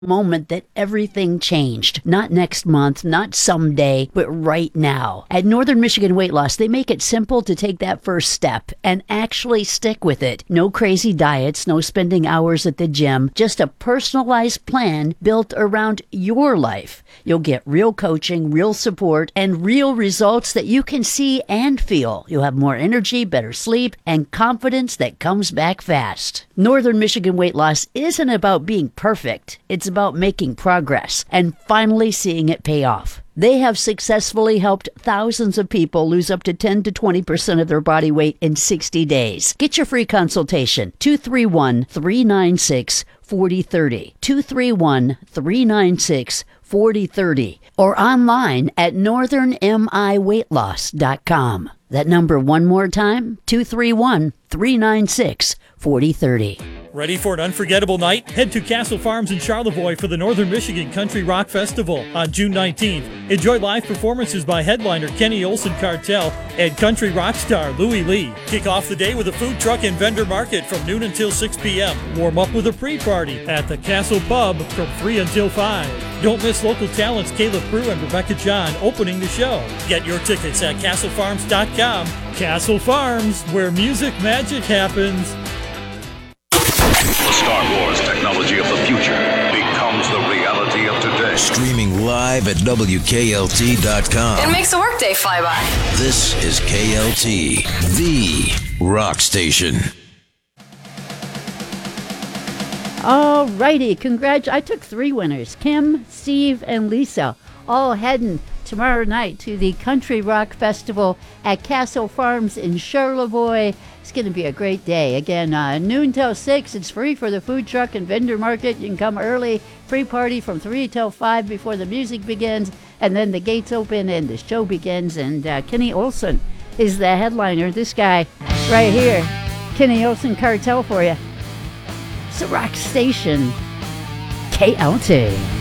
moment that everything changed. Not next month, not someday, but right now. At Northern Michigan Weight Loss, they make it simple to take that first step and actually stick with it. No crazy diets, no spending hours at the gym, just a personalized plan built around your life. You'll get real coaching, real support, and real results that you can see and feel. You'll have more energy, better sleep, and confidence that comes back fast. Northern Michigan Weight Loss isn't about being perfect. It's about making progress and finally seeing it pay off. They have successfully helped thousands of people lose up to 10 to 20% of their body weight in 60 days. Get your free consultation, 231-396-4030, 231-396-4030, or online at northernmiweightloss.com. That number one more time, 231-396-4030. Ready for an unforgettable night? Head to Castle Farms in Charlevoix for the Northern Michigan Country Rock Festival on June 19th. Enjoy live performances by headliner Kenny Olson Cartel and country rock star Louie Lee. Kick off the day with a food truck and vendor market from noon until 6 p.m. Warm up with a pre-party at the Castle Pub from 3 until 5. Don't miss local talents Caleb Prue and Rebecca John opening the show. Get your tickets at castlefarms.com. Castle Farms, where music magic happens. The Star Wars technology of the future becomes the reality of today. Streaming live at WKLT.com. It makes the workday fly by. This is KLT, the rock station. All righty, I took 3 winners, Kim, Steve, and Lisa, all heading tomorrow night to the Country Rock Festival at Castle Farms in Charlevoix. It's going to be a great day. Again, noon till 6. It's free for the food truck and vendor market. You can come early. Free party from 3 till 5 before the music begins. And then the gates open and the show begins. And Kenny Olson is the headliner. This guy right here, Kenny Olson Cartel for you. It's a rock station, KLT.